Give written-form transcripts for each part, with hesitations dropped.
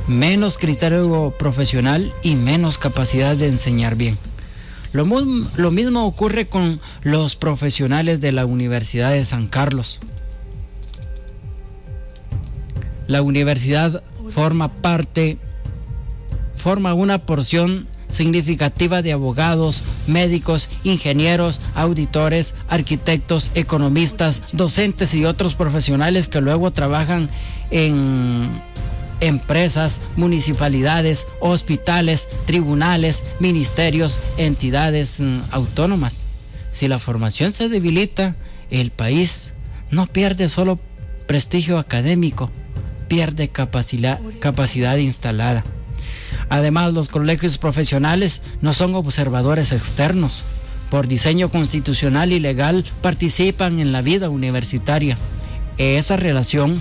menos criterio profesional y menos capacidad de enseñar bien. Lo mismo ocurre con los profesionales de la Universidad de San Carlos. La universidad forma una porción significativa de abogados, médicos, ingenieros, auditores, arquitectos, economistas, docentes y otros profesionales que luego trabajan en empresas, municipalidades, hospitales, tribunales, ministerios, entidades autónomas. Si la formación se debilita, el país no pierde solo prestigio académico, pierde capacidad instalada. Además, los colegios profesionales no son observadores externos. Por diseño constitucional y legal participan en la vida universitaria. Esa relación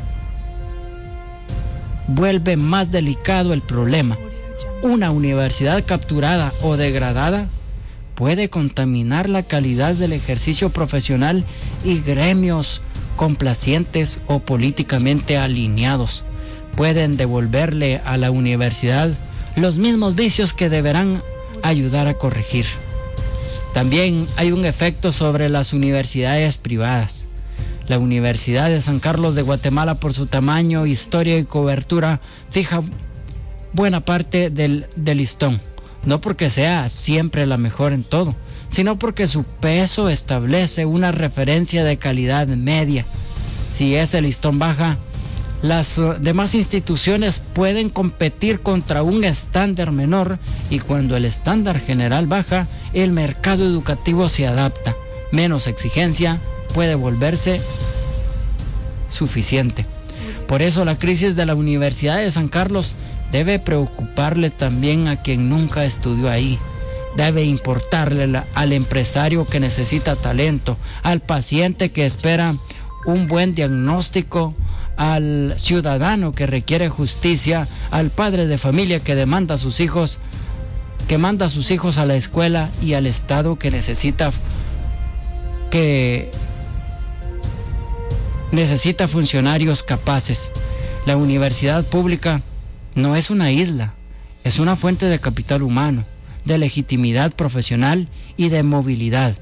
vuelve más delicado el problema. Una universidad capturada o degradada puede contaminar la calidad del ejercicio profesional y gremios complacientes o políticamente alineados pueden devolverle a la universidad los mismos vicios que deberán ayudar a corregir. También hay un efecto sobre las universidades privadas. La Universidad de San Carlos de Guatemala, por su tamaño, historia y cobertura, fija buena parte del listón, no porque sea siempre la mejor en todo, sino porque su peso establece una referencia de calidad media. Si ese listón baja, las demás instituciones pueden competir contra un estándar menor, y cuando el estándar general baja, el mercado educativo se adapta. Menos exigencia puede volverse suficiente. Por eso la crisis de la Universidad de San Carlos debe preocuparle también a quien nunca estudió ahí. Debe importarle al empresario que necesita talento, al paciente que espera un buen diagnóstico, al ciudadano que requiere justicia, al padre de familia que manda a sus hijos a la escuela, y al Estado que necesita funcionarios capaces. La universidad pública no es una isla, es una fuente de capital humano, de legitimidad profesional y de movilidad.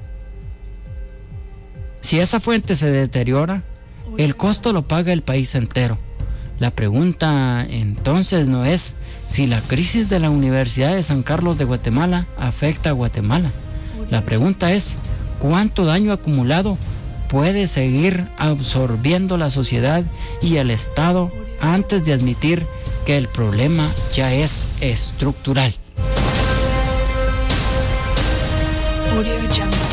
Si esa fuente se deteriora, el costo lo paga el país entero. La pregunta entonces no es si la crisis de la Universidad de San Carlos de Guatemala afecta a Guatemala. La pregunta es cuánto daño acumulado puede seguir absorbiendo la sociedad y el Estado antes de admitir que el problema ya es estructural. Audio Jungle.